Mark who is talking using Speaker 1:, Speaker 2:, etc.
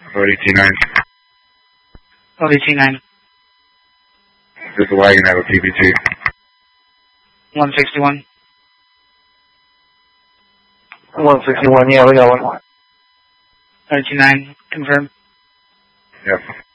Speaker 1: ODT9.
Speaker 2: ODT9.
Speaker 1: Just a wagon out of PPG.
Speaker 2: 161.
Speaker 3: 161, yeah, we got one.
Speaker 2: ODT9, confirm.
Speaker 1: Yep.